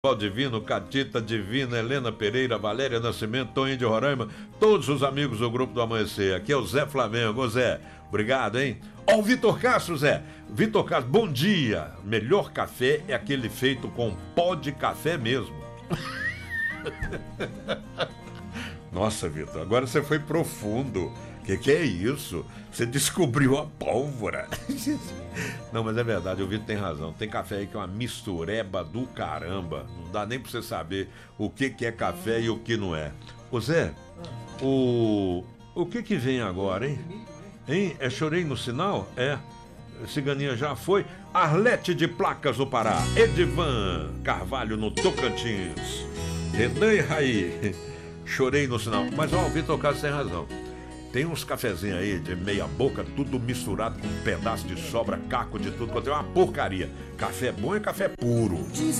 Divino, Catita Divina, Helena Pereira, Valéria Nascimento, Toninho de Roraima, todos os amigos do Grupo do Amanhecer. Aqui é o Zé Flamengo. Ô Zé, obrigado, hein? Ó, o Vitor Castro, Zé. Vitor Castro, bom dia. Melhor café é aquele feito com pó de café mesmo. Nossa, Vitor, agora você foi profundo. Que é isso? Você descobriu a pólvora. Não, mas é verdade, o Vitor tem razão. Tem café aí que é uma mistureba do caramba. Não dá nem pra você saber o que é café e o que não é. Ô Zé, o que vem agora, hein? Hein? É Chorei no Sinal? É. Ciganinha já foi. Arlete de Placas do Pará. Edivan Carvalho no Tocantins. Renan e Raí. Chorei no Sinal. Mas ó, o Vitor Castro tem razão. Tem uns cafezinhos aí de meia boca, tudo misturado com um pedaço de sobra, caco de tudo, quanto é uma porcaria. Café bom é café puro.